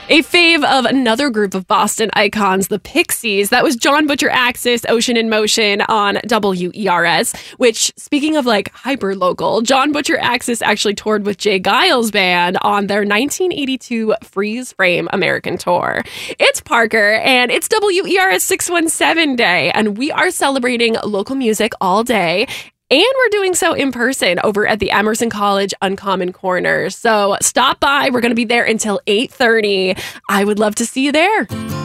A fave of another group of Boston icons, the Pixies. That was John Butcher Axis, Ocean in Motion on WERS, which, speaking of like hyper local, John Butcher Axis actually toured with Jay Giles Band on their 1982 Freeze Frame American tour. It's Parker, and it's WERS 617 Day, and we are celebrating local music all day. And we're doing so in person over at the Emerson College Uncommon Corner. So stop by. We're going to be there until 8:30. I would love to see you there.